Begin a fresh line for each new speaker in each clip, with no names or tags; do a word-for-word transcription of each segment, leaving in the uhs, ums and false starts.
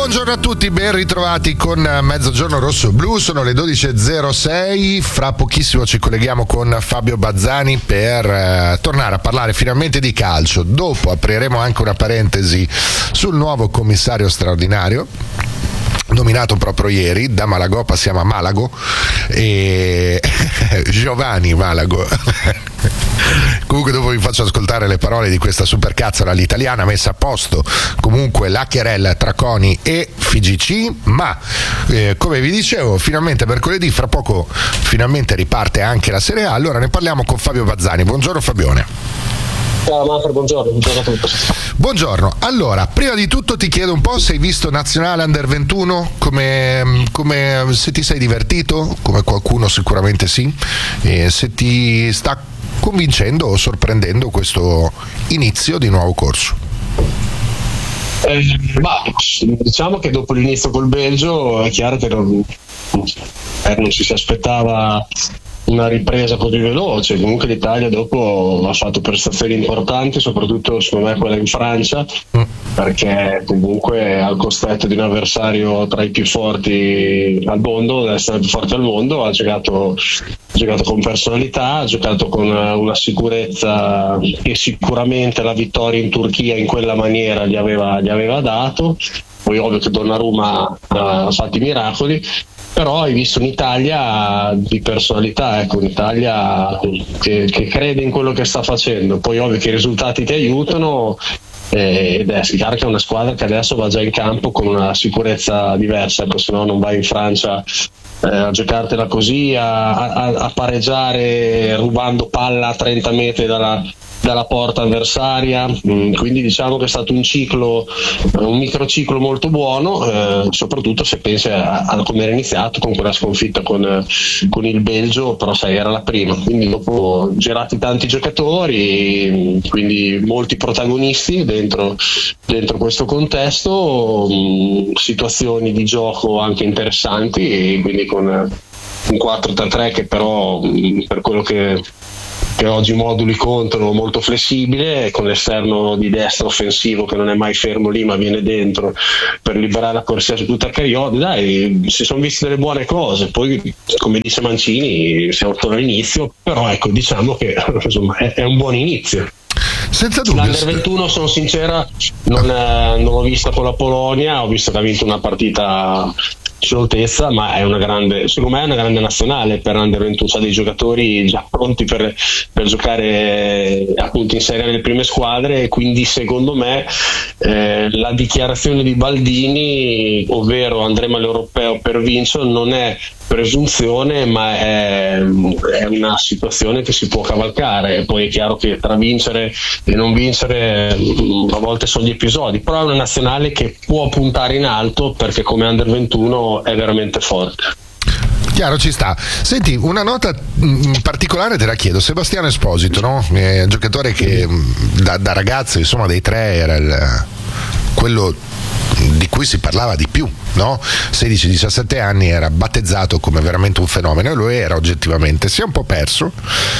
Buongiorno a tutti, ben ritrovati con Mezzogiorno Rosso Blu, sono le dodici e zero sei, fra pochissimo ci colleghiamo con Fabio Bazzani per eh, tornare a parlare finalmente di calcio. Dopo apriremo anche una parentesi sul nuovo commissario straordinario nominato proprio ieri. Da Malagò passiamo a Malago e Giovanni Malago. Comunque dopo vi faccio ascoltare le parole di questa supercazzola all'italiana messa a posto comunque la Chiarella, Traconi e F G C, ma eh, come vi dicevo finalmente mercoledì, fra poco finalmente riparte anche la Serie A, allora ne parliamo con Fabio Bazzani. Buongiorno Fabione.
Ciao Manfred, buongiorno, buongiorno a tutti.
Buongiorno, allora prima di tutto ti chiedo un po' se hai visto Nazionale Under ventuno, come, come se ti sei divertito, come qualcuno sicuramente sì, e se ti sta convincendo o sorprendendo questo inizio di nuovo corso.
Eh, bah, diciamo che dopo l'inizio col Belgio è chiaro che non, eh, non ci si aspettava una ripresa così veloce. Comunque l'Italia dopo ha fatto prestazioni importanti, soprattutto secondo me quella in Francia, perché comunque al cospetto di un avversario tra i più forti al mondo, deve essere più forte al mondo, ha giocato, ha giocato con personalità, ha giocato con una sicurezza che sicuramente la vittoria in Turchia in quella maniera gli aveva, gli aveva dato. Poi ovvio che Donnarumma ha fatto i miracoli, però hai visto un'Italia di personalità, ecco, un'Italia che, che crede in quello che sta facendo. Poi ovvio che i risultati ti aiutano, eh, ed è chiaro che è una squadra che adesso va già in campo con una sicurezza diversa, ecco, se no non vai in Francia eh, a giocartela così, a, a, a pareggiare rubando palla a trenta metri dalla dalla porta avversaria. Quindi diciamo che è stato un ciclo, un microciclo molto buono, eh, soprattutto se pensi a, a come era iniziato con quella sconfitta con, con il Belgio, però sai era la prima, quindi dopo girati tanti giocatori, quindi molti protagonisti dentro, dentro questo contesto, mh, situazioni di gioco anche interessanti, e quindi con un quattro tre tre che però mh, per quello che che oggi i moduli contano molto flessibile, con l'esterno di destra offensivo che non è mai fermo lì ma viene dentro per liberare la corsia su tutta Carioli. Dai, si sono viste delle buone cose, poi come dice Mancini siamo tornati all'inizio, però ecco, diciamo che insomma è, è un buon inizio.
Senza dubbio.
L'Under ventuno, sono sincera, non, eh, non l'ho vista con la Polonia, ho visto che ha vinto una partita scioltezza, ma è una grande, secondo me è una grande nazionale per Under ventuno, ha dei giocatori già pronti per, per giocare appunto in Serie A nelle prime squadre, e quindi secondo me eh, la dichiarazione di Baldini, ovvero andremo all'Europeo per vincere, non è presunzione, ma è, è una situazione che si può cavalcare. E poi è chiaro che tra vincere e non vincere a volte sono gli episodi, però è una nazionale che può puntare in alto, perché come Under ventuno è veramente forte.
Chiaro, ci sta. Senti, una nota in particolare te la chiedo. Sebastiano Esposito, no? È un giocatore che da, da ragazzo, insomma, dei tre era il, quello di cui si parlava di più, no? sedici diciassette anni, era battezzato come veramente un fenomeno, e lo era oggettivamente. Si è un po' perso,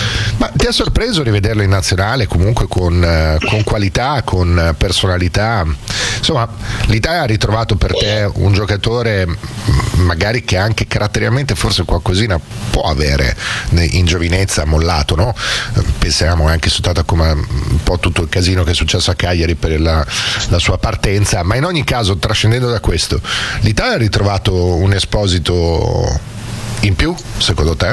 ma ti ha sorpreso rivederlo in nazionale comunque con, con qualità, con personalità? Insomma, l'Italia ha ritrovato per te un giocatore magari che anche caratterialmente forse qualcosina può avere in giovinezza, mollato, no? Pensiamo anche soltanto a come un po' tutto il casino che è successo a Cagliari per la, la sua partenza, ma in ogni caso, trascendendo da questo, l'Italia ha ritrovato un Esposito in più, secondo te?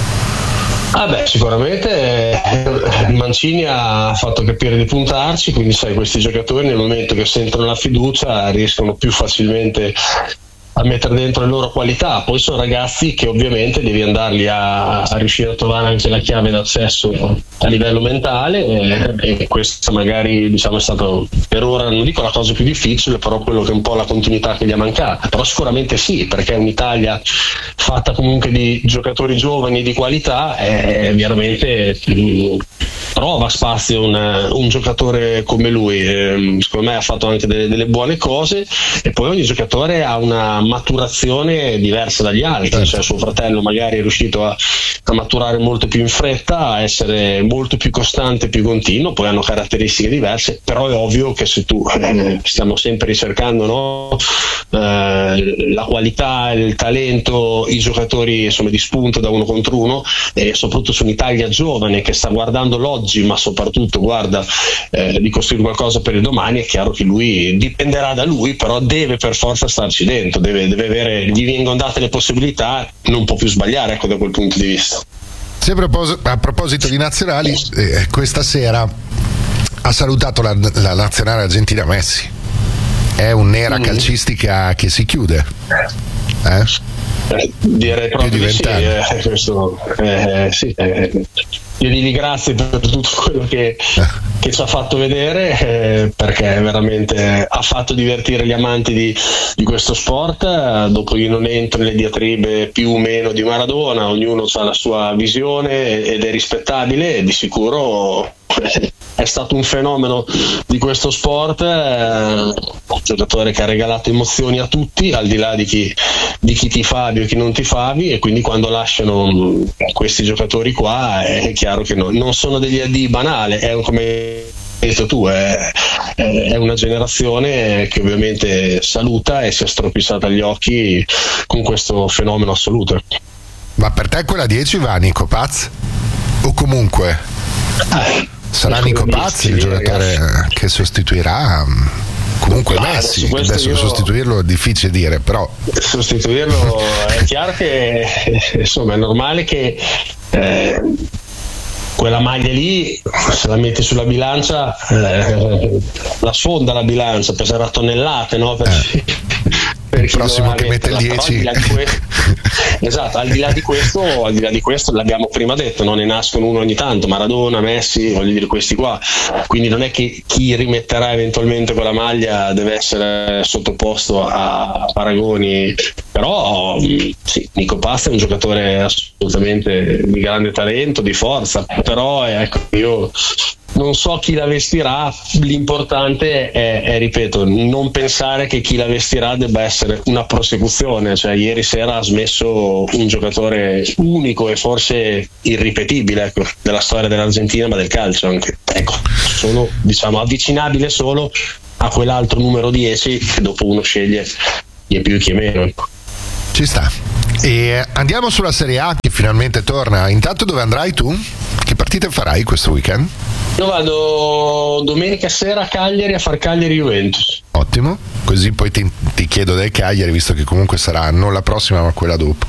Ah beh, sicuramente Mancini ha fatto capire di puntarci, quindi sai, questi giocatori nel momento che sentono la fiducia riescono più facilmente a mettere dentro le loro qualità. Poi sono ragazzi che ovviamente devi andarli a, a riuscire a trovare anche la chiave d'accesso a livello mentale, e, e questo magari diciamo è stato per ora, non dico la cosa più difficile, però quello che è un po' la continuità che gli è mancata. Però sicuramente sì, perché un'Italia fatta comunque di giocatori giovani di qualità è veramente mh, trova spazio un, un giocatore come lui. Eh, secondo me ha fatto anche delle, delle buone cose, e poi ogni giocatore ha una maturazione diversa dagli altri, cioè suo fratello magari è riuscito a, a maturare molto più in fretta, a essere molto più costante, più continuo, poi hanno caratteristiche diverse, però è ovvio che se tu eh, stiamo sempre ricercando, no? eh, la qualità, il talento, i giocatori insomma di spunto da uno contro uno, e soprattutto su un'Italia giovane che sta guardando l'oggi ma soprattutto guarda eh, di costruire qualcosa per il domani, è chiaro che lui dipenderà da lui, però deve per forza starci dentro, deve, deve avere, gli vengono date le possibilità, non può più sbagliare, ecco, da quel punto di vista.
Sempre a proposito di nazionali, eh, questa sera ha salutato la, la nazionale argentina Messi. È un'era mm. calcistica che si chiude. Eh?
Eh, direi proprio di sì, eh, questo, eh, sì eh, io gli grazie per tutto quello che, che ci ha fatto vedere, eh, perché veramente ha fatto divertire gli amanti di, di questo sport. Eh, dopo io non entro nelle diatribe più o meno di Maradona, ognuno ha la sua visione ed è rispettabile, e di sicuro è stato un fenomeno di questo sport, eh, un giocatore che ha regalato emozioni a tutti, al di là di chi, di chi tifavi o chi non tifavi, e quindi quando lasciano questi giocatori qua è chiaro che no, non sono degli addii banali, è come hai detto tu, è, è una generazione che ovviamente saluta e si è stropissata gli occhi con questo fenomeno assoluto.
Ma per te quella dieci va Nico Paz? O comunque
eh,
sarà Nico Paz il giocatore ragazzi. che sostituirà comunque Ma Messi? Adesso, adesso io... sostituirlo è difficile dire, però
sostituirlo è chiaro che insomma è normale che eh, quella maglia lì, se la metti sulla bilancia, eh, la sfonda la bilancia, peserà tonnellate, no? Per,
eh.
per
il prossimo che mette il dieci.
Esatto, al di là di questo, al di là di questo l'abbiamo prima detto, no? Ne nascono uno ogni tanto, Maradona, Messi, voglio dire questi qua, quindi non è che chi rimetterà eventualmente quella maglia deve essere sottoposto a paragoni, però sì, Nico Paz è un giocatore assolutamente di grande talento, di forza, però ecco, io non so chi la vestirà, l'importante è, è, ripeto, non pensare che chi la vestirà debba essere una prosecuzione, cioè ieri sera ha smesso un giocatore unico e forse irripetibile, ecco, della storia dell'Argentina, ma del calcio anche, ecco, sono diciamo avvicinabile solo a quell'altro numero dieci che dopo uno sceglie chi è più chi è meno, ecco.
Ci sta. E andiamo sulla Serie A che finalmente torna. Intanto dove andrai tu? Che partite farai questo weekend?
Io vado domenica sera a Cagliari a far Cagliari-Juventus.
Ottimo, così poi ti, ti chiedo del Cagliari, visto che comunque sarà non la prossima ma quella dopo,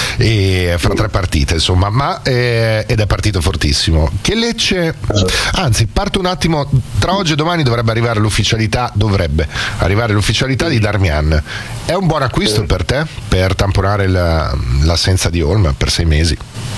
e fra tre partite insomma, ma eh, ed è partito fortissimo. Che Lecce, anzi parto un attimo, tra oggi e domani dovrebbe arrivare l'ufficialità, dovrebbe arrivare l'ufficialità di Darmian. È un buon acquisto per te per tamponare la, l'assenza di Olma per sei mesi?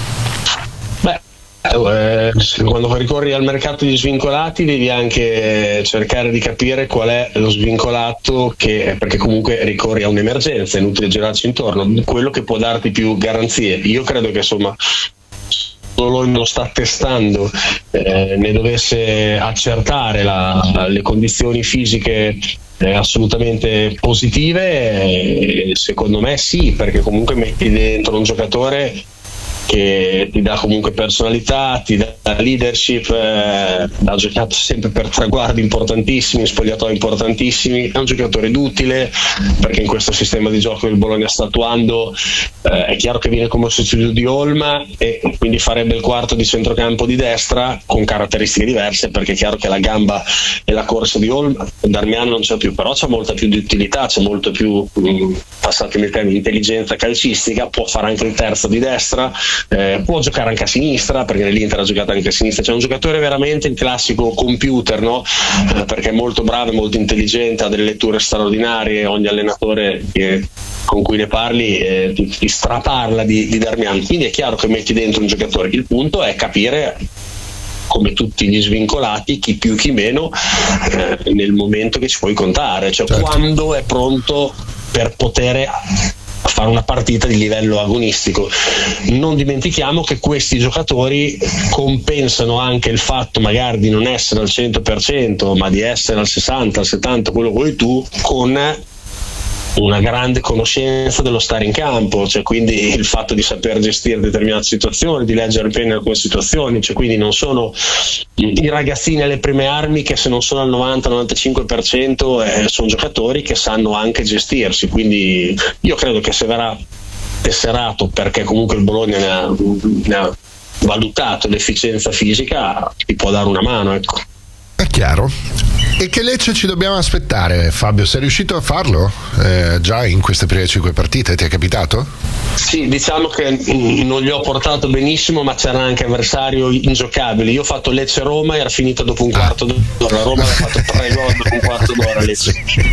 Eh, quando ricorri al mercato di svincolati devi anche cercare di capire qual è lo svincolato, che, perché comunque ricorri a un'emergenza, è inutile girarci intorno, quello che può darti più garanzie. Io credo che insomma solo lo sta testando, eh, ne dovesse accertare la, le condizioni fisiche eh, assolutamente positive, eh, secondo me sì, perché comunque metti dentro un giocatore che ti dà comunque personalità, ti dà leadership, eh, ha giocato sempre per traguardi importantissimi, spogliatoi importantissimi, è un giocatore d'utile, perché in questo sistema di gioco che il Bologna sta attuando eh, è chiaro che viene come sostituto di Olma e quindi farebbe il quarto di centrocampo di destra con caratteristiche diverse, perché è chiaro che la gamba e la corsa di Olma Darmian non c'è più, però c'è molta più di utilità, c'è molto più mh, passatemi il termine, intelligenza calcistica, può fare anche il terzo di destra. Eh, può giocare anche a sinistra, perché nell'Inter ha giocato anche a sinistra, c'è un giocatore veramente il classico computer, no? Eh, perché è molto bravo, molto intelligente, ha delle letture straordinarie, ogni allenatore che, con cui ne parli eh, ti, ti straparla di, di Darmian, quindi è chiaro che metti dentro un giocatore, il punto è capire, come tutti gli svincolati, chi più chi meno eh, nel momento che ci puoi contare, cioè certo. Quando è pronto per poter fare una partita di livello agonistico. Non dimentichiamo che questi giocatori compensano anche il fatto magari di non essere al cento per cento, ma di essere al sessanta, al settanta, quello che vuoi tu, con una grande conoscenza dello stare in campo, cioè quindi il fatto di saper gestire determinate situazioni, di leggere bene alcune situazioni, cioè quindi non sono i ragazzini alle prime armi che se non sono al novanta novantacinque per cento eh, sono giocatori che sanno anche gestirsi, quindi io credo che se verrà tesserato, perché comunque il Bologna ne ha, ne ha valutato l'efficienza fisica, ti può dare una mano, ecco.
È chiaro. E che Lecce ci dobbiamo aspettare, Fabio? Sei riuscito a farlo eh, già in queste prime cinque partite? Ti è capitato?
Sì, diciamo che mh, non li ho portato benissimo, ma c'era anche avversario ingiocabili. Io ho fatto Lecce-Roma, era finita dopo un quarto ah. d'ora. Roma aveva fatto tre gol dopo un quarto d'ora Lecce.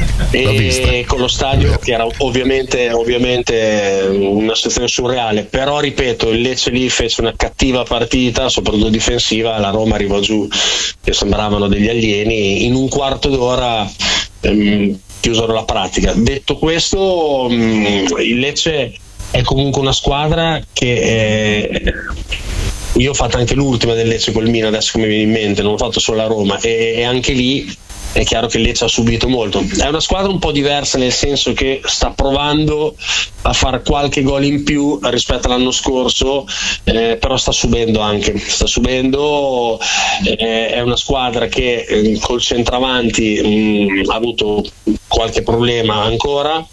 E con lo stadio che era ovviamente, ovviamente una situazione surreale, però ripeto, il Lecce lì fece una cattiva partita, soprattutto difensiva, la Roma arrivò giù che sembravano degli alieni, in un quarto d'ora ehm, chiusero la pratica. Detto questo, mh, il Lecce è comunque una squadra che eh, io ho fatto anche l'ultima del Lecce col Milan, adesso che mi viene in mente, non ho fatto solo la Roma, e, e anche lì è chiaro che il Lecce ha subito molto. È una squadra un po' diversa, nel senso che sta provando a fare qualche gol in più rispetto all'anno scorso, eh, però sta subendo anche sta subendo eh, è una squadra che eh, col centravanti mh, ha avuto qualche problema ancora.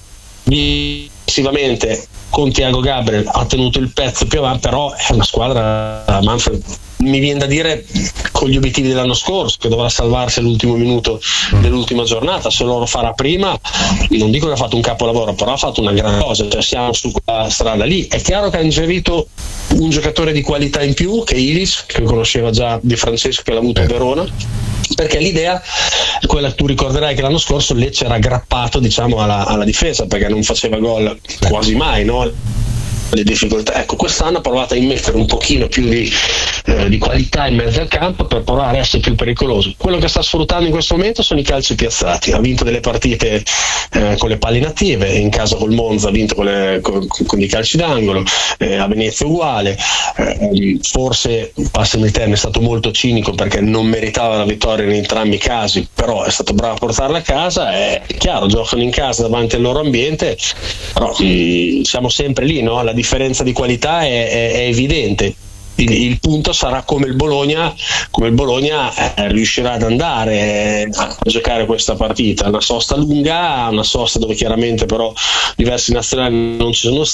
Difensivamente con Thiago Gabriel ha tenuto il pezzo più avanti, però è una squadra, Manfred, mi viene da dire, con gli obiettivi dell'anno scorso, che dovrà salvarsi all'ultimo minuto dell'ultima giornata. Se lo farà prima, non dico che ha fatto un capolavoro, però ha fatto una gran cosa, cioè siamo su quella strada lì. È chiaro che ha inserito un giocatore di qualità in più, che è Ilis, che conosceva già Di Francesco, che l'ha avuto a Verona, perché l'idea è quella, tu ricorderai che l'anno scorso Lecce era aggrappato, diciamo, alla, alla difesa, perché non faceva gol quasi mai, no? Le difficoltà. Ecco, quest'anno ha provato a immettere un pochino più di, eh, di qualità in mezzo al campo per provare a essere più pericoloso. Quello che sta sfruttando in questo momento sono i calci piazzati. Ha vinto delle partite eh, con le palle inattive, in casa col Monza ha vinto con, le, con, con i calci d'angolo, eh, a Venezia uguale. Eh, forse, passami il termine, è stato molto cinico perché non meritava la vittoria in entrambi i casi, però è stato bravo a portarla a casa. È chiaro, giocano in casa davanti al loro ambiente, però mh, siamo sempre lì, no? La differenza di qualità è, è, è evidente. Il, il punto sarà come il Bologna, come il Bologna eh, riuscirà ad andare eh, a giocare questa partita. Una sosta lunga, una sosta dove chiaramente però diversi nazionali non ci sono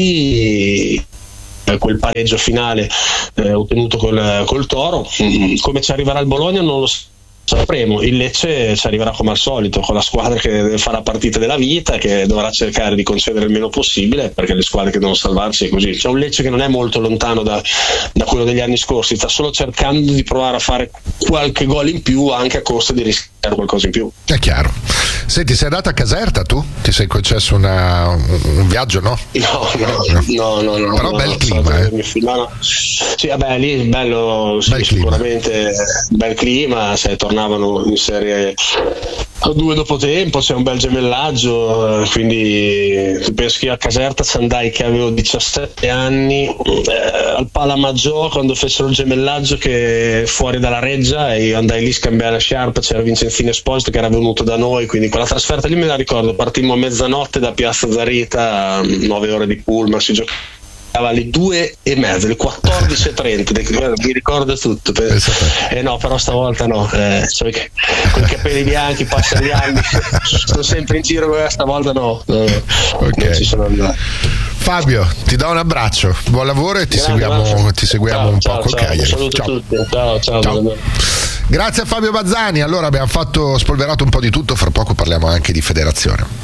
stati. Eh, quel pareggio finale eh, ottenuto col, col Toro, come ci arriverà il Bologna non lo so. Sapremo. Il Lecce ci arriverà come al solito, con la squadra che farà partita della vita, che dovrà cercare di concedere il meno possibile, perché le squadre che devono salvarsi è così. C'è un Lecce che non è molto lontano da, da quello degli anni scorsi, sta solo cercando di provare a fare qualche gol in più, anche a costo di rischiare qualcosa in più.
È chiaro. Senti, sei andato a Caserta tu? Ti sei concesso una, un, un viaggio, no?
No, no, no, no, no.
Però
no,
bel
no,
clima, eh?
No, no. Sì, vabbè, lì bello, sì,
bel
sicuramente clima. Bel clima, se tornavano in serie a due dopo tempo, c'è un bel gemellaggio, quindi penso che io a Caserta ci andai che avevo diciassette anni, eh, al Palamaggiò, quando fecero il gemellaggio che fuori dalla Reggia, e io andai lì a scambiare la sciarpa, c'era Vincenzino Esposito che era venuto da noi, quindi quella trasferta lì me la ricordo. Partimmo a mezzanotte da Piazza Zarita, nove ore di pullman, si giocava alle due e mezza, alle quattordici e trenta, mi ricordo tutto. Eh no, però stavolta no, eh, cioè, con i capelli bianchi, passano gli anni, sono sempre in giro, stavolta no, no,
okay.
Non ci sono andato.
Fabio, ti do un abbraccio, buon lavoro e ti
Grazie,
seguiamo, ti seguiamo
ciao,
un
ciao,
po' col
ciao,
Cagliari.
saluto
Ciao.
tutti. Ciao, ciao,
ciao. Grazie a Fabio Bazzani. Allora abbiamo fatto spolverato un po' di tutto, fra poco parliamo anche di federazione.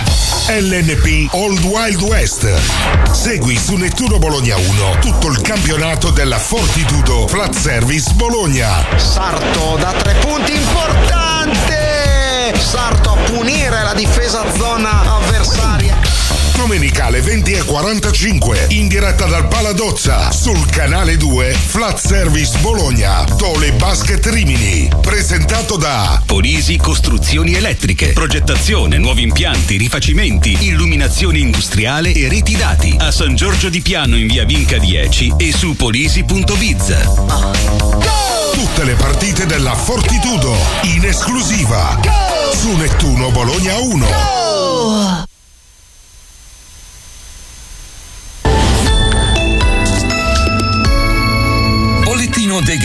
L N P Old Wild West. Segui su Nettuno Bologna uno tutto il campionato della Fortitudo Flat Service Bologna.
Sarto da tre punti, importante! Sarto a punire la difesa zona avversaria.
Domenicale venti e quarantacinque, in diretta dal Paladozza, sul canale due Flat Service Bologna, Tole Basket Rimini, presentato da
Polisi Costruzioni Elettriche, progettazione, nuovi impianti, rifacimenti, illuminazione industriale e reti dati, a San Giorgio di Piano in via Vinca dieci e su polisi punto biz.
Tutte le partite della Fortitudo in esclusiva su Nettuno Bologna uno.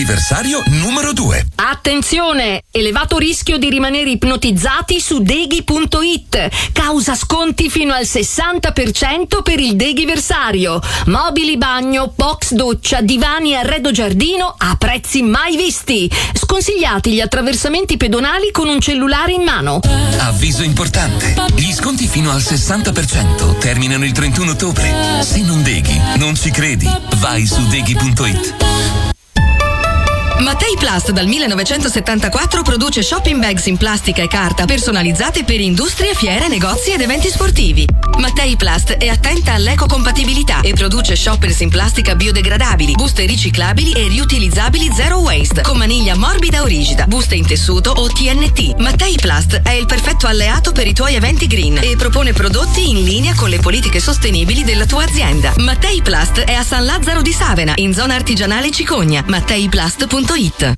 Deghiversario numero due.
Attenzione! Elevato rischio di rimanere ipnotizzati su deghi punto it. Causa sconti fino al sessanta per cento per il Deghiversario. Mobili bagno, box doccia, divani e arredo giardino a prezzi mai visti. Sconsigliati gli attraversamenti pedonali con un cellulare in mano.
Avviso importante. Gli sconti fino al sessanta per cento terminano il trentuno ottobre. Se non deghi, non ci credi. Vai su deghi punto it.
Mattei Plast dal millenovecentosettantaquattro produce shopping bags in plastica e carta personalizzate per industrie, fiere, negozi ed eventi sportivi. Mattei Plast è attenta all'ecocompatibilità e produce shoppers in plastica biodegradabili, buste riciclabili e riutilizzabili zero waste, con maniglia morbida o rigida, buste in tessuto o T N T. Mattei Plast è il perfetto alleato per i tuoi eventi green e propone prodotti in linea con le politiche sostenibili della tua azienda. Mattei Plast è a San Lazzaro di Savena, in zona artigianale Cicogna. mattei plast punto it.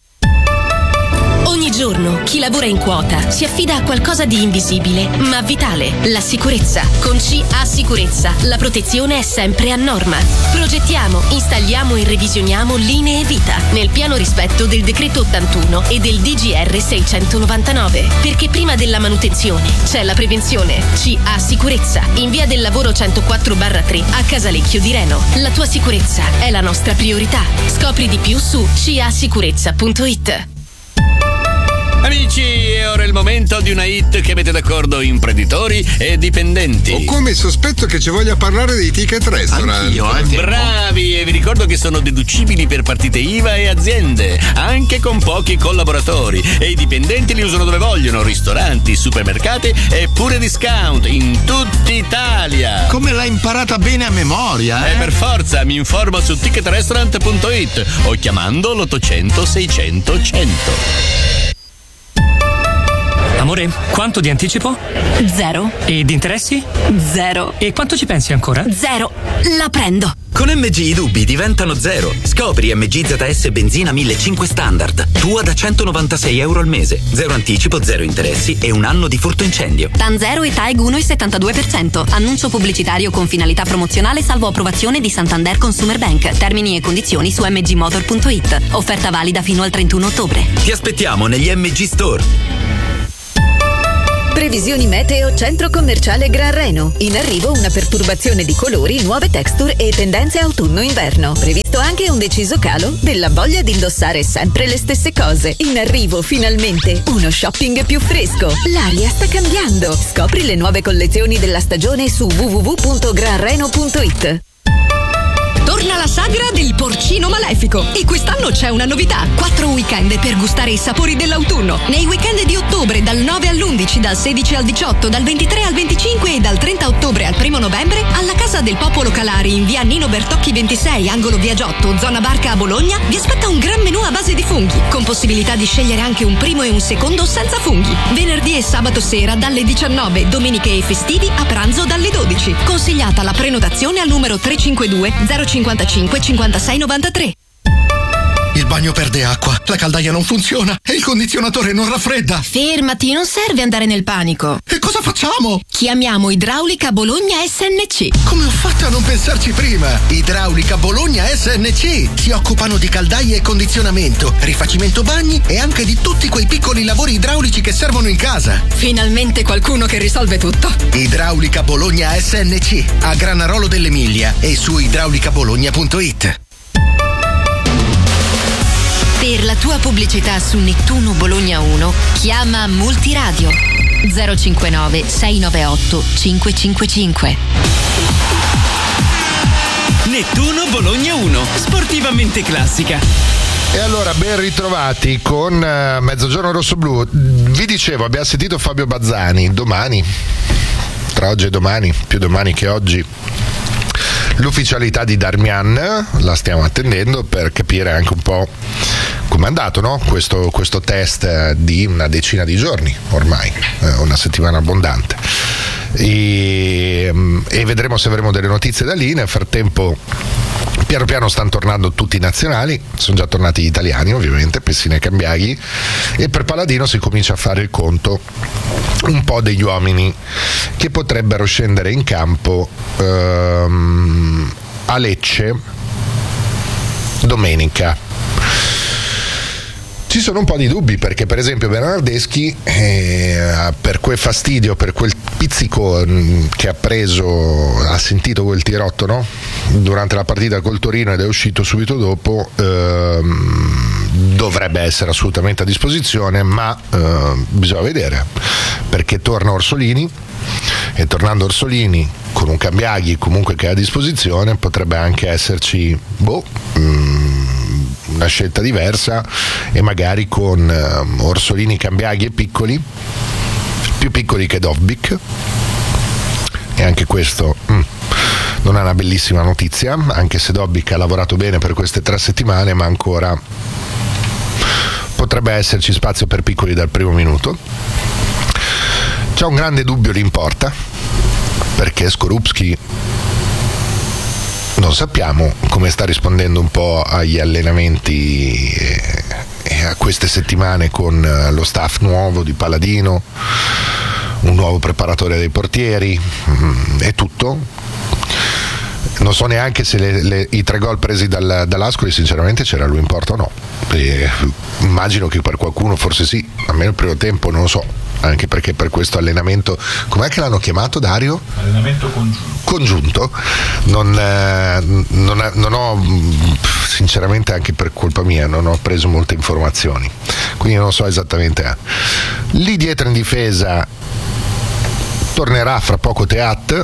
Ogni giorno chi lavora in quota si affida a qualcosa di invisibile ma vitale: la sicurezza. Con C A Sicurezza la protezione è sempre a norma. Progettiamo, installiamo e revisioniamo linee vita nel pieno rispetto del decreto ottantuno e del D G R seicentonovantanove, perché prima della manutenzione c'è la prevenzione. C A Sicurezza, in via del lavoro centoquattro barra tre a Casalecchio di Reno. La tua sicurezza è la nostra priorità. Scopri di più su c a sicurezza punto it.
Amici, è ora il momento di una hit che mette d'accordo imprenditori e dipendenti.
Ho come il sospetto che ci voglia parlare dei ticket restaurant.
Anch'io, eh, bravi, e vi ricordo che sono deducibili per partite I V A e aziende, anche con pochi collaboratori. E i dipendenti li usano dove vogliono: ristoranti, supermercati e pure discount in tutta Italia.
Come l'hai imparata bene a memoria, eh?
Eh, per forza, mi informo su ticket restaurant punto it o chiamando l'ottocento seicento cento.
Amore, quanto di anticipo?
Zero.
E di interessi?
Zero.
E quanto ci pensi ancora?
Zero. La prendo.
Con M G i dubbi diventano zero. Scopri M G Z S benzina millecinquecento standard. Tua da centonovantasei euro al mese. Zero anticipo, zero interessi e un anno di furto incendio.
TAN zero e TAEG uno virgola settantadue per cento. Annuncio pubblicitario con finalità promozionale salvo approvazione di Santander Consumer Bank. Termini e condizioni su m g motor punto it. Offerta valida fino al trentuno ottobre.
Ti aspettiamo negli M G Store.
Previsioni meteo Centro Commerciale Gran Reno. In arrivo una perturbazione di colori, nuove texture e tendenze autunno-inverno. Previsto anche un deciso calo della voglia di indossare sempre le stesse cose. In arrivo finalmente uno shopping più fresco. L'aria sta cambiando. Scopri le nuove collezioni della stagione su w w w punto gran reno punto it.
Torna la sagra del porcino malefico e quest'anno c'è una novità: quattro weekend per gustare i sapori dell'autunno. Nei weekend di ottobre dal nove all'undici, dal sedici al diciotto, dal ventitré al venticinque e dal trenta ottobre al primo novembre alla Casa del Popolo Calari in via Nino Bertocchi ventisei, angolo via Giotto, zona Barca a Bologna, vi aspetta un gran menù a base di funghi, con possibilità di scegliere anche un primo e un secondo senza funghi. Venerdì e sabato sera dalle diciannove, domeniche e festivi a pranzo dalle dodici. Consigliata la prenotazione al numero tre cinque due zero cinquantacinque cinquantasei novantatré.
Il bagno perde acqua, la caldaia non funziona e il condizionatore non raffredda.
Fermati, non serve andare nel panico.
E cosa facciamo?
Chiamiamo Idraulica Bologna S N C.
Come ho fatto a non pensarci prima? Idraulica Bologna S N C si occupano di caldaie e condizionamento, rifacimento bagni e anche di tutti quei piccoli lavori idraulici che servono in casa.
Finalmente qualcuno che risolve tutto.
Idraulica Bologna S N C a Granarolo dell'Emilia e su idraulica bologna punto it.
Per la tua pubblicità su Nettuno Bologna uno, chiama Multiradio zero cinquantanove sei novantaotto cinque cinque cinque.
Nettuno Bologna uno, sportivamente classica.
E allora ben ritrovati con uh, Mezzogiorno Rosso Blu. Vi dicevo, abbiamo sentito Fabio Bazzani. Domani, tra oggi e domani, più domani che oggi, l'ufficialità di Darmian, la stiamo attendendo per capire anche un po' come è andato, no? questo, questo test di una decina di giorni ormai, eh, una settimana abbondante, e, e vedremo se avremo delle notizie da lì. Nel frattempo piano piano stanno tornando tutti i nazionali, sono già tornati gli italiani ovviamente, Pessina e Cambiaghi, e per Paladino si comincia a fare il conto un po' degli uomini che potrebbero scendere in campo ehm, a Lecce domenica. Ci sono un po' di dubbi perché per esempio Bernardeschi eh, per quel fastidio, per quel pizzico mh, che ha preso, ha sentito quel tirotto, no? Durante la partita col Torino ed è uscito subito dopo, ehm, dovrebbe essere assolutamente a disposizione, ma eh, bisogna vedere perché torna Orsolini e tornando Orsolini con un Cambiaghi comunque che è a disposizione potrebbe anche esserci boh mh, una scelta diversa e magari con uh, Orsolini, Cambiaghi e Piccoli, più piccoli che Dovbyk, e anche questo mm, non è una bellissima notizia, anche se Dovbyk ha lavorato bene per queste tre settimane, ma ancora potrebbe esserci spazio per Piccoli dal primo minuto. C'è un grande dubbio lì in porta perché Skorupski non sappiamo come sta rispondendo un po' agli allenamenti e, e a queste settimane con lo staff nuovo di Paladino, un nuovo preparatore dei portieri e tutto. Non so neanche se le, le, i tre gol presi dal, dall'Ascoli sinceramente c'era lui in porta o no. E, immagino che per qualcuno forse sì, almeno il primo tempo non lo so, anche perché per questo allenamento, com'è che l'hanno chiamato, Dario?
Allenamento congiunto.
Congiunto, non, eh, non, non ho, sinceramente anche per colpa mia, non ho preso molte informazioni, quindi non so esattamente. Eh. Lì dietro in difesa tornerà fra poco Teat,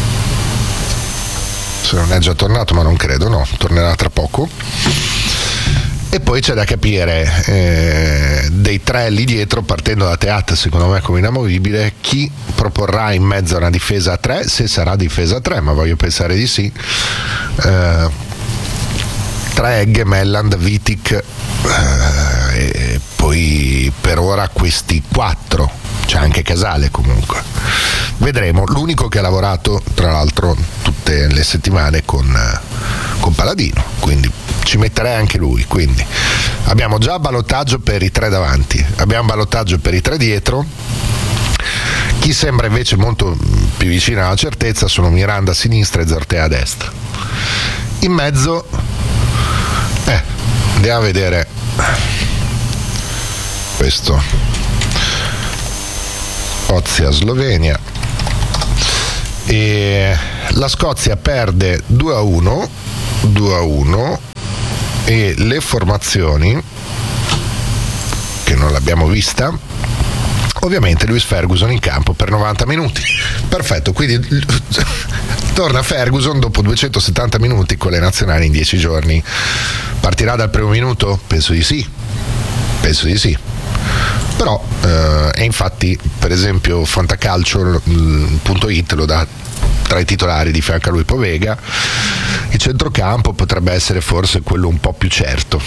se non è già tornato, ma non credo, no, tornerà tra poco. E poi c'è da capire eh, dei tre lì dietro, partendo da Teat secondo me come inamovibile, chi proporrà in mezzo a una difesa a tre, se sarà difesa a tre, ma voglio pensare di sì. Eh, tre Egge, Melland, Vitic eh, e poi per ora questi quattro, c'è anche Casale comunque, vedremo. L'unico che ha lavorato tra l'altro tutte le settimane con, con Paladino, quindi ci metterei anche lui. Quindi abbiamo già ballottaggio per i tre davanti, abbiamo ballottaggio per i tre dietro. Chi sembra invece molto più vicino alla certezza sono Miranda a sinistra e Zortea a destra. In mezzo eh, andiamo a vedere questo Scozia-Slovenia, e la Scozia perde due a uno due a uno e le formazioni che non l'abbiamo vista, ovviamente Lewis Ferguson in campo per novanta minuti, perfetto, quindi torna Ferguson dopo duecentosettanta minuti con le nazionali in dieci giorni. Partirà dal primo minuto? Penso di sì, penso di sì. Però, eh, e infatti, per esempio, Fantacalcio punto it lo dà tra i titolari di fianco a lui Povega. Il centrocampo potrebbe essere forse quello un po' più certo.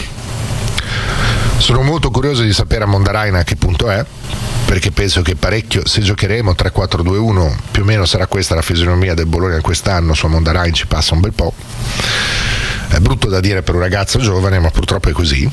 Sono molto curioso di sapere a Mondarain a che punto è, perché penso che parecchio, se giocheremo tre quattro due uno, più o meno sarà questa la fisionomia del Bologna quest'anno, su Mondarain ci passa un bel po'. È brutto da dire per un ragazzo giovane, ma purtroppo è così.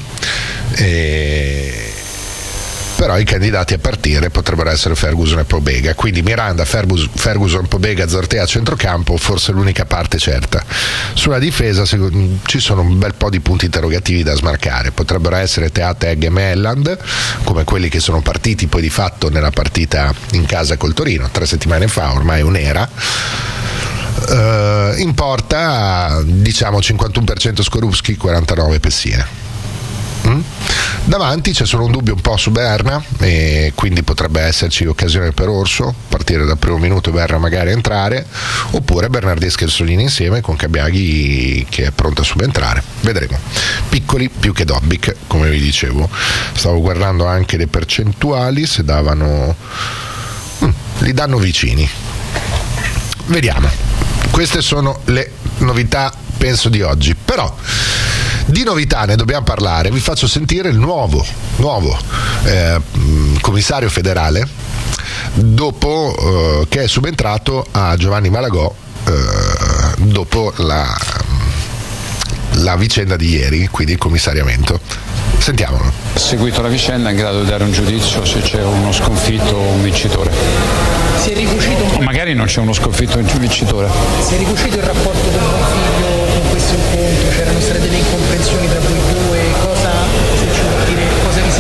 E... però i candidati a partire potrebbero essere Ferguson e Pobega, quindi Miranda, Fergus, Ferguson, Pobega, Zortea a centrocampo, forse l'unica parte certa. Sulla difesa ci sono un bel po' di punti interrogativi da smarcare, potrebbero essere Teat, Egg e Melland, come quelli che sono partiti poi di fatto nella partita in casa col Torino tre settimane fa, ormai un'era. Uh, in porta diciamo cinquantuno per cento Skorupski, quarantanove per cento Pessina. Mm? Davanti c'è solo un dubbio un po' su Berna, e quindi potrebbe esserci occasione per Orso, partire dal primo minuto Berna magari entrare, oppure Bernardeschi e Orsolini insieme con Cambiaghi che è pronto a subentrare, vedremo. Piccoli più che Dovbyk, come vi dicevo. Stavo guardando anche le percentuali, se davano mm, li danno vicini, vediamo. Queste sono le novità penso di oggi, però di novità ne dobbiamo parlare. Vi faccio sentire il nuovo, nuovo eh, commissario federale dopo eh, che è subentrato a Giovanni Malagò eh, dopo la, la vicenda di ieri, quindi il commissariamento. Sentiamolo.
Seguito la vicenda, in grado di dare un giudizio se c'è uno sconfitto o un vincitore.
Si è ricucito un...
magari non c'è uno sconfitto o un vincitore.
Si è ricucito il rapporto del tuo figlio con questo incontro? C'erano state delle incomprensioni tra voi due? Cosa, se ci vuol dire, cosa vi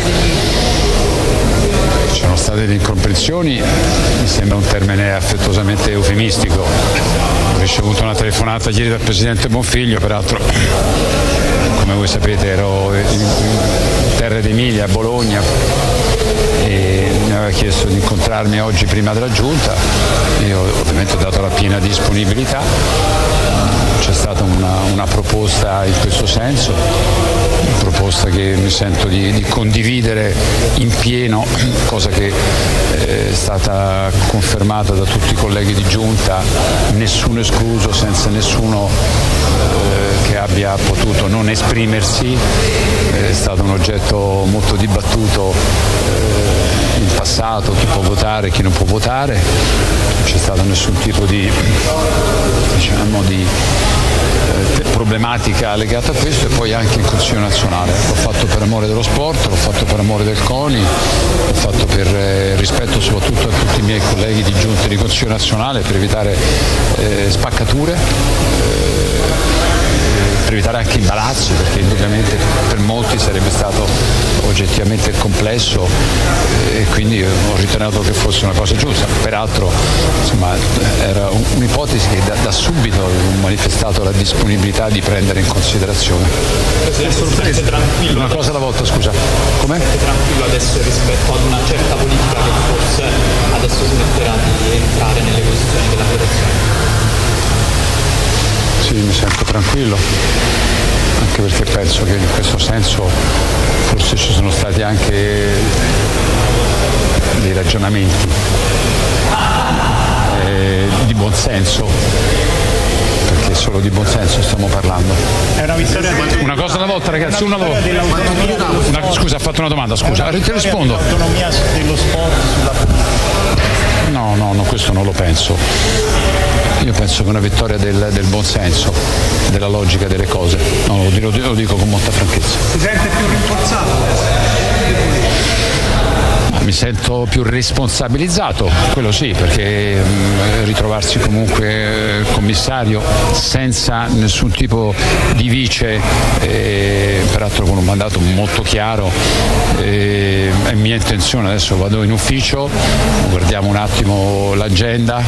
sono state delle incomprensioni, mi sembra un termine affettuosamente eufemistico. Ho ricevuto una telefonata ieri dal Presidente Bonfiglio, peraltro come voi sapete ero in Terre d'Emilia, a Bologna, e mi aveva chiesto di incontrarmi oggi prima della Giunta. Io ovviamente ho dato la piena disponibilità, c'è stata una, una proposta in questo senso, una proposta che mi sento di, di condividere in pieno, cosa che è stata confermata da tutti i colleghi di Giunta, nessuno escluso, senza nessuno eh, che abbia potuto non esprimersi. È stato un oggetto molto dibattuto eh, in passato, chi può votare, chi non può votare, non c'è stato nessun tipo di, diciamo, di eh, problematica legata a questo, e poi anche in Consiglio nazionale. L'ho fatto per amore dello sport, l'ho fatto per amore del CONI, l'ho fatto per eh, rispetto soprattutto a tutti i miei colleghi di Giunta di Consiglio nazionale, per evitare eh, spaccature, eh, per evitare anche imbarazzi, perché indubbiamente per molti sarebbe stato oggettivamente complesso, e quindi ho ritenuto che fosse una cosa giusta. Peraltro insomma, era un'ipotesi che da, da subito ho manifestato la disponibilità di prendere in considerazione.
Presidente, tranquillo.
Una cosa alla volta, scusa. Com'è?
Tranquillo adesso rispetto ad una certa politica che forse adesso smetterà di entrare nelle posizioni della federazione.
Sì, mi sento tranquillo, anche perché penso che in questo senso forse ci sono stati anche dei ragionamenti eh, di buonsenso, perché solo di buonsenso stiamo parlando.
È una vittoria di...
Una cosa alla volta, ragazzi, una volta. Una, scusa, ha fatto una domanda, scusa, ti rispondo.
L'autonomia dello sport sulla politica.
No, no, no, questo non lo penso. Io penso che è una vittoria del, del buonsenso, della logica delle cose. No, lo dico, lo dico con molta franchezza.
Si sente più rinforzato?
Mi sento più responsabilizzato, quello sì, perché mh, ritrovarsi comunque eh, commissario senza nessun tipo di vice, eh, peraltro con un mandato molto chiaro, eh, è mia intenzione. Adesso vado in ufficio, guardiamo un attimo l'agenda,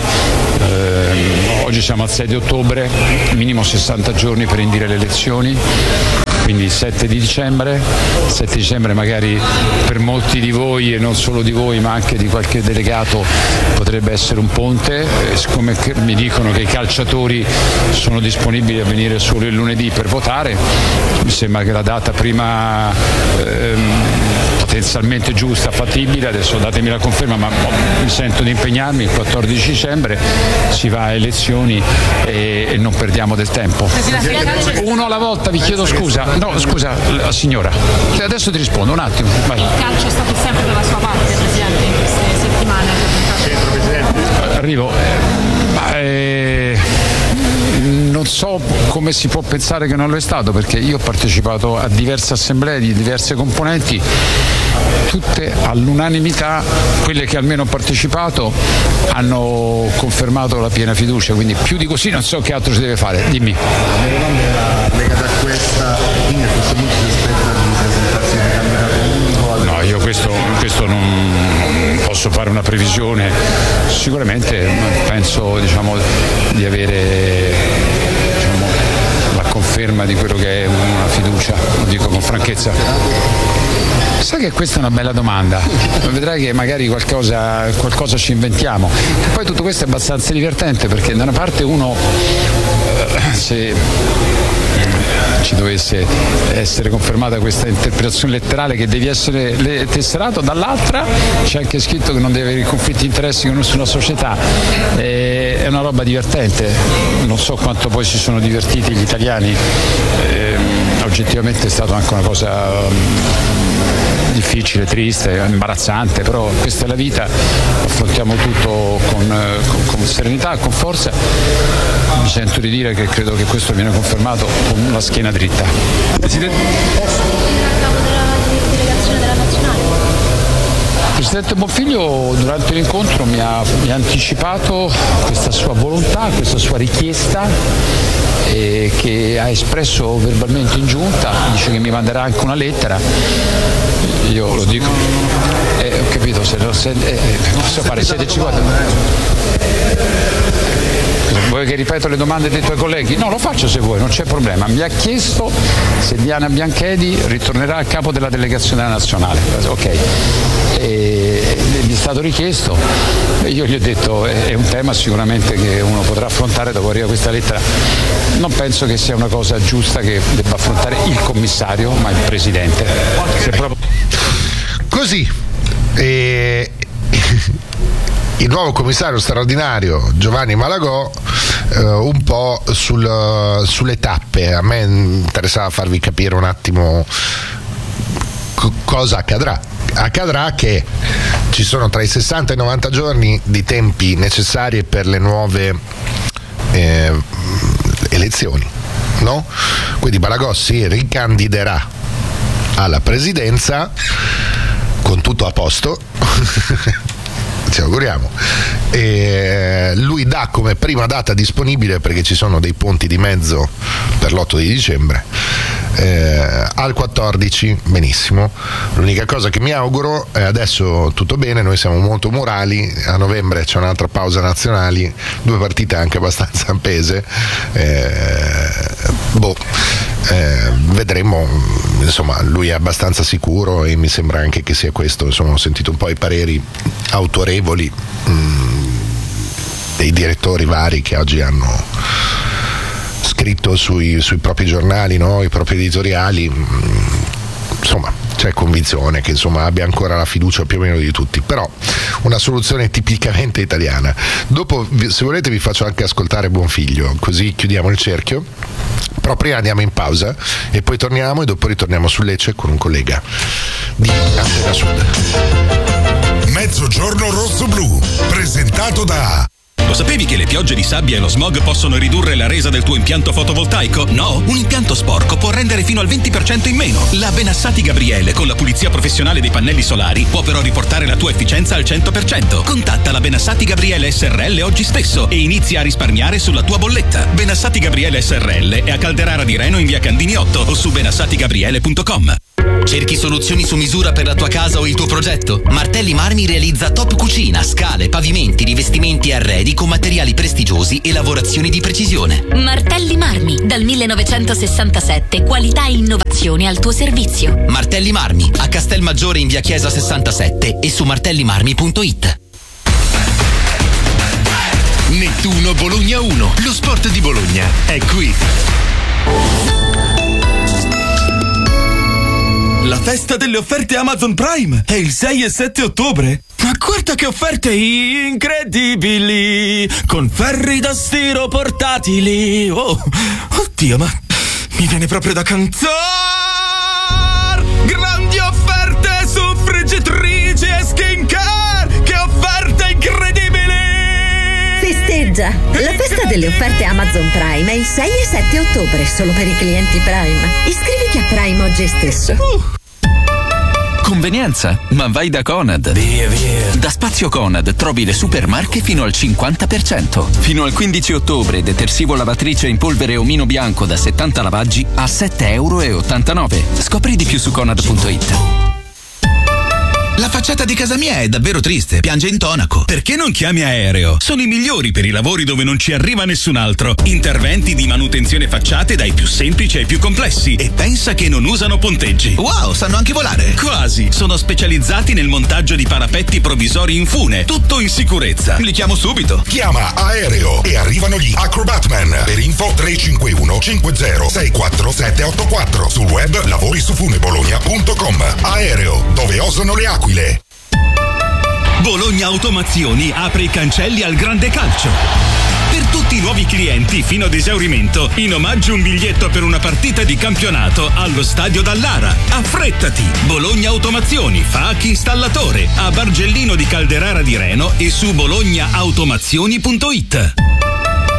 eh, oggi siamo al sei di ottobre, minimo sessanta giorni per indire le elezioni. Quindi il sette di dicembre, sette dicembre magari per molti di voi, e non solo di voi ma anche di qualche delegato, potrebbe essere un ponte, e siccome mi dicono che i calciatori sono disponibili a venire solo il lunedì per votare, mi sembra che la data prima ehm, potenzialmente giusta, fattibile, adesso datemi la conferma, ma mi sento di impegnarmi, il quattordici dicembre si va a elezioni e, e non perdiamo del tempo. Uno alla volta, vi chiedo scusa. No, scusa, la signora. Adesso ti rispondo, un attimo. Vai.
Il calcio è stato sempre dalla sua parte, Presidente, in queste settimane.
Centro, Presidente. Arrivo. Ma, eh, non so come si può pensare che non lo è stato, perché io ho partecipato a diverse assemblee di diverse componenti, tutte all'unanimità, quelle che almeno ho partecipato hanno confermato la piena fiducia, quindi più di così non so che altro si deve fare. Dimmi.
La mia domanda era legata a questa, quindi a questo punto si aspetta di presentazione di candidato unico?
No, io questo, questo non, non posso fare una previsione, sicuramente penso, diciamo, di avere, diciamo, la conferma di quello che è una fiducia, lo dico con franchezza. Sai che questa è una bella domanda, vedrai che magari qualcosa, qualcosa ci inventiamo. E poi tutto questo è abbastanza divertente, perché da una parte uno, eh, se ci dovesse essere confermata questa interpretazione letterale che devi essere tesserato, dall'altra c'è anche scritto che non devi avere conflitti di interessi con nessuna società. E è una roba divertente, non so quanto poi si sono divertiti gli italiani, e, oggettivamente è stata anche una cosa difficile, triste, imbarazzante, però questa è la vita, affrontiamo tutto con, con, con serenità, con forza. Mi sento di dire che credo che questo viene confermato con la schiena dritta. Presidente. Presidente Bonfiglio durante l'incontro mi ha, mi ha anticipato questa sua volontà, questa sua richiesta eh, che ha espresso verbalmente in giunta, dice che mi manderà anche una lettera. Io lo dico, eh, ho capito, se lo se, eh, posso fare siete cinquanta. Vuoi che ripeto le domande dei tuoi colleghi? No, lo faccio se vuoi, non c'è problema. Mi ha chiesto se Diana Bianchedi ritornerà a capo della delegazione nazionale. Ok. E gli è stato richiesto e io gli ho detto è un tema sicuramente che uno potrà affrontare dopo arriva questa lettera. Non penso che sia una cosa giusta che debba affrontare il commissario, ma il presidente. Se proprio...
Così. E... il nuovo commissario straordinario Giovanni Malagò eh, un po' sul, sulle tappe. A me interessava farvi capire un attimo co- cosa accadrà. Accadrà che ci sono tra i sessanta e i novanta giorni di tempi necessari per le nuove eh, elezioni, no? Quindi Malagò si ricandiderà alla presidenza con tutto a posto ci auguriamo, e lui dà come prima data disponibile, perché ci sono dei ponti di mezzo per l'otto di dicembre, eh, al quattordici. Benissimo, l'unica cosa che mi auguro è adesso tutto bene, noi siamo molto morali, a novembre c'è un'altra pausa nazionali, due partite anche abbastanza appese, eh, boh eh, vedremo, insomma lui è abbastanza sicuro e mi sembra anche che sia questo, insomma ho sentito un po' i pareri autorevoli mh, dei direttori vari che oggi hanno scritto sui, sui propri giornali, no? I propri editoriali, mh, insomma c'è convinzione che insomma abbia ancora la fiducia più o meno di tutti, però una soluzione tipicamente italiana. Dopo, se volete, vi faccio anche ascoltare Bonfiglio, così chiudiamo il cerchio, però prima andiamo in pausa e poi torniamo e dopo ritorniamo su Lecce con un collega di Antena Sud.
Mezzogiorno rosso-blu, presentato da...
Lo sapevi che le piogge di sabbia e lo smog possono ridurre la resa del tuo impianto fotovoltaico? No? Un impianto sporco può rendere fino al venti per cento in meno. La Benassati Gabriele, con la pulizia professionale dei pannelli solari, può però riportare la tua efficienza al cento per cento. Contatta la Benassati Gabriele S R L oggi stesso e inizia a risparmiare sulla tua bolletta. Benassati Gabriele S R L è a Calderara di Reno in via Candini otto o su benassati gabriele punto com.
Cerchi soluzioni su misura per la tua casa o il tuo progetto? Martelli Marmi realizza top cucina, scale, pavimenti, rivestimenti e arredi con materiali prestigiosi e lavorazioni di precisione.
Martelli Marmi, dal millenovecentosessantasette, qualità e innovazione al tuo servizio.
Martelli Marmi, a Castelmaggiore in via Chiesa sessantasette e su martellimarmi punto it.
Nettuno Bologna uno, lo sport di Bologna è qui.
La festa delle offerte Amazon Prime è il sei e sette ottobre. Ma guarda che offerte incredibili! Con ferri da stiro portatili. Oh, oddio, ma mi viene proprio da cantare! Grandi offerte su friggitrici e skincare! Che offerte incredibili!
Festeggia! La festa delle offerte Amazon Prime è il sei e sette ottobre, solo per i clienti Prime. Iscriviti a Prime oggi stesso.
Uh.
Convenienza, ma vai da Conad.
Via, via.
Da Spazio Conad trovi le super marche fino al cinquanta per cento. Fino al quindici ottobre detersivo lavatrice in polvere omino bianco da settanta lavaggi a sette e ottantanove euro. Scopri di più su conad punto it.
La facciata di casa mia è davvero triste, piange intonaco.
Perché non chiami Aereo? Sono i migliori per i lavori dove non ci arriva nessun altro. Interventi di manutenzione facciate dai più semplici ai più complessi. E pensa che non usano ponteggi.
Wow, sanno anche volare.
Quasi. Sono specializzati nel montaggio di parapetti provvisori in fune. Tutto in sicurezza.
Li chiamo subito.
Chiama Aereo e arrivano gli Acrobatman. Per info tre cinque uno cinque zero sei quattro sette otto quattro. Sul web lavorisufunebologna punto com. Aereo, dove osano le aquile.
Bologna Automazioni apre i cancelli al grande calcio. Per tutti i nuovi clienti fino ad esaurimento, in omaggio un biglietto per una partita di campionato allo stadio Dallara. Affrettati! Bologna Automazioni fa anche installatore a Bargellino di Calderara di Reno e su bologna automazioni punto it.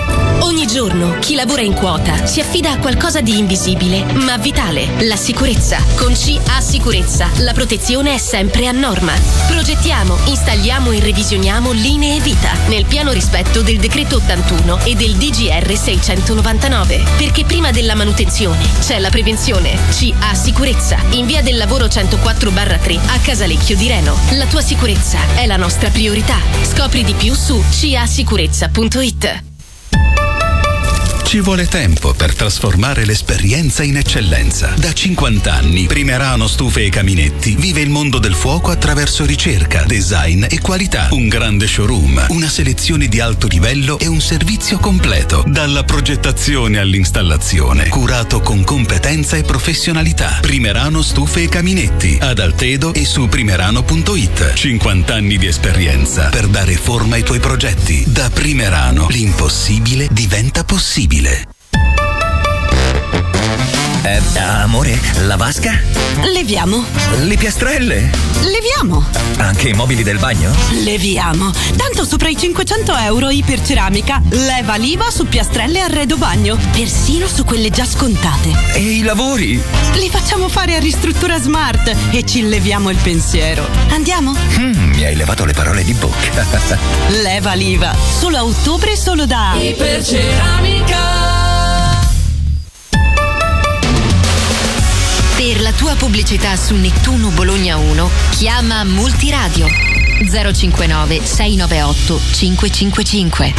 Ogni giorno chi lavora in quota si affida a qualcosa di invisibile ma vitale, la sicurezza. Con C A Sicurezza la protezione è sempre a norma. Progettiamo, installiamo e revisioniamo linee vita nel pieno rispetto del decreto ottantuno e del D G R seicentonovantanove, perché prima della manutenzione c'è la prevenzione. C A Sicurezza in via del lavoro centoquattro barra tre a Casalecchio di Reno. La tua sicurezza è la nostra priorità. Scopri di più su c a sicurezza punto it.
Ci vuole tempo per trasformare l'esperienza in eccellenza. Da cinquanta anni, Primerano Stufe e Caminetti vive il mondo del fuoco attraverso ricerca, design e qualità. Un grande showroom, una selezione di alto livello e un servizio completo. Dalla progettazione all'installazione, curato con competenza e professionalità. Primerano Stufe e Caminetti, ad Altedo e su primerano punto it. cinquanta anni di esperienza per dare forma ai tuoi progetti. Da Primerano, l'impossibile diventa possibile.
Eh, amore, la vasca?
Leviamo.
Le piastrelle?
Leviamo.
Anche i mobili del bagno?
Leviamo. Tanto sopra i cinquecento euro Iperceramica leva l'I V A su piastrelle e arredo bagno, persino su quelle già scontate.
E i lavori?
Li facciamo fare a Ristruttura Smart e ci leviamo il pensiero. Andiamo?
Mm, mi hai levato le parole di bocca.
Leva l'I V A. Solo a ottobre, solo da
Iperceramica. Per la tua pubblicità su Nettuno Bologna uno, chiama Multiradio zero cinquantanove sei novantotto cinque cinque cinque.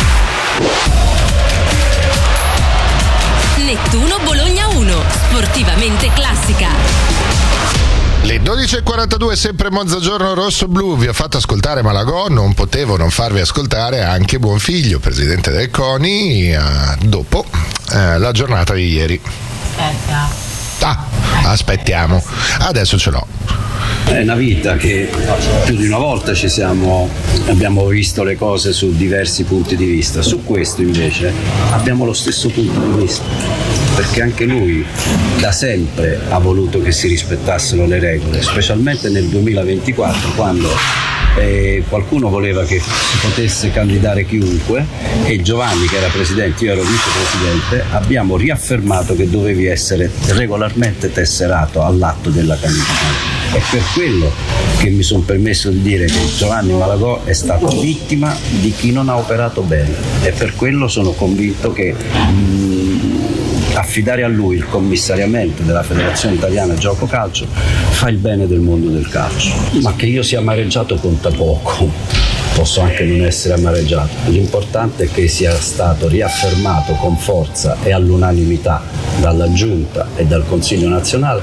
Nettuno Bologna uno, sportivamente classica.
Le dodici e quarantadue, sempre Mezzogiorno Rosso Blu, vi ho fatto ascoltare Malagò, non potevo non farvi ascoltare anche Buonfiglio, presidente del CONI, eh, dopo eh, la giornata di ieri.
Aspetta.
Ah, aspettiamo, adesso ce l'ho.
È una vita che più di una volta ci siamo, abbiamo visto le cose su diversi punti di vista. Su questo invece abbiamo lo stesso punto di vista, perché anche lui da sempre ha voluto che si rispettassero le regole, specialmente nel duemilaventiquattro, quando eh, qualcuno voleva che si potesse candidare chiunque e Giovanni, che era presidente, io ero vicepresidente, abbiamo riaffermato che dovevi essere regolarmente tesserato all'atto della candidatura. È per quello che mi sono permesso di dire che Giovanni Malagò è stato vittima di chi non ha operato bene, e per quello sono convinto che mh, affidare a lui il commissariamento della Federazione Italiana Gioco Calcio fa il bene del mondo del calcio. Ma che io sia amareggiato conta poco, posso anche non essere amareggiato, l'importante è che sia stato riaffermato con forza e all'unanimità dalla Giunta e dal Consiglio nazionale